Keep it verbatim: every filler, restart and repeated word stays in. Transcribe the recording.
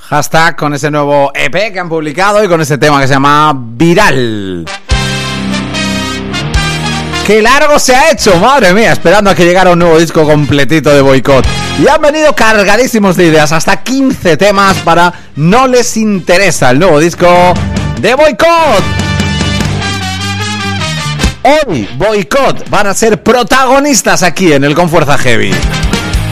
Hashtag con ese nuevo E P que han publicado y con ese tema que se llama Viral. ¡Qué largo se ha hecho! ¡Madre mía! Esperando a que llegara un nuevo disco completito de Boicot. Y han venido cargadísimos de ideas. Hasta quince temas para No Les Interesa, el nuevo disco de Boicot. Hoy Boicot van a ser protagonistas aquí en el Con Fuerza Heavy.